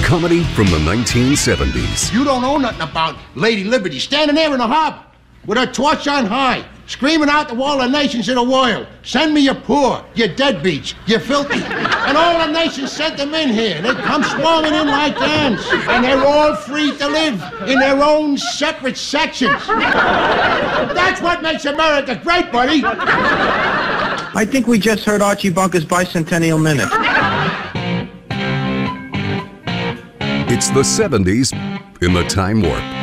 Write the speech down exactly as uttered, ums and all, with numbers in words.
comedy from the nineteen seventies. You don't know nothing about Lady Liberty standing there in the harbor with her torch on high, screaming out to all the nations of the world, send me your poor, your deadbeats, your filthy. And all the nations sent them in here. They come swarming in like ants, and they're all free to live in their own separate sections. That's what makes America great, buddy. I think we just heard Archie Bunker's Bicentennial Minute. It's the seventies in the Time Warp.